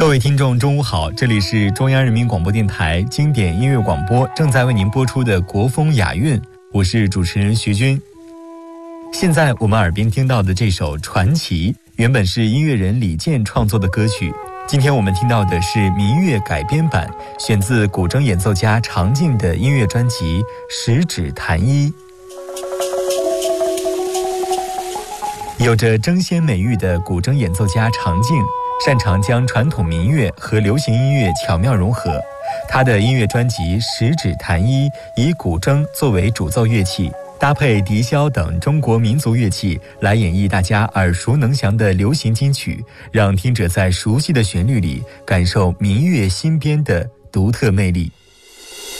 各位听众，中午好，这里是中央人民广播电台经典音乐广播，正在为您播出的国风雅韵，我是主持人徐军。现在我们耳边听到的这首《传奇》，原本是音乐人李健创作的歌曲，今天我们听到的是民乐改编版，选自古筝演奏家常静的音乐专辑《十指弹一》。有着争先美誉的古筝演奏家常静，擅长将传统民乐和流行音乐巧妙融合。他的音乐专辑《十指弹一》以古筝作为主奏乐器，搭配笛箫等中国民族乐器来演绎大家耳熟能详的流行金曲，让听者在熟悉的旋律里感受民乐新编的独特魅力。